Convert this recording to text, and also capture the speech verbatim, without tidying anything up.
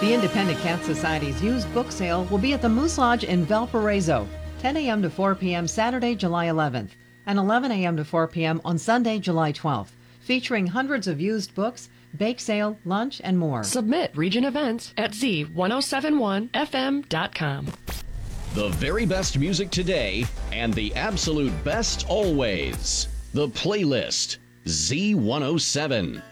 The Independent Cat Society's used book sale will be at the Moose Lodge in Valparaiso, ten a.m. to four p.m. Saturday, July eleventh, and eleven a.m. to four p.m. on Sunday, July twelfth, featuring hundreds of used books, bake sale, lunch, and more. Submit Region Events at z ten seventy-one f m dot com. The very best music today and the absolute best always. The Playlist, Z one oh seven.